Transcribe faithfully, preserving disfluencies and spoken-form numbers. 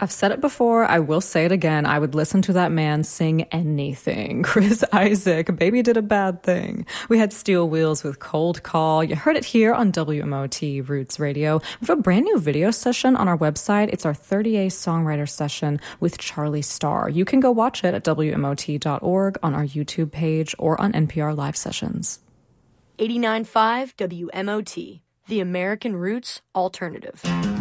I've said it before, I will say it again. I would listen to that man sing anything. Chris Isaak, Baby Did a Bad Thing. We had Steel Wheels with Cold Call. You heard it here on W M O T Roots Radio. We have a brand new video session on our website. It's our thirty-eighth songwriter session with Charlie Starr. You can go watch it at W M O T dot org, on our YouTube page, or on N P R Live Sessions. eighty-nine point five W M O T, the American Roots Alternative.